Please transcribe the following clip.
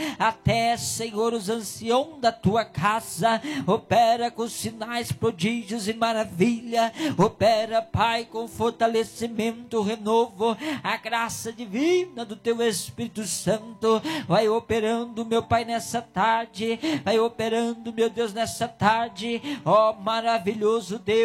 até, Senhor, os anciãos da tua casa. Opera com sinais, prodígios e maravilha. Opera, Pai, com fortalecimento, renovo, a graça divina do teu Espírito Santo. Vai operando, meu Pai, nessa tarde. Vai operando, meu Deus, nessa tarde. Ó maravilhoso Deus,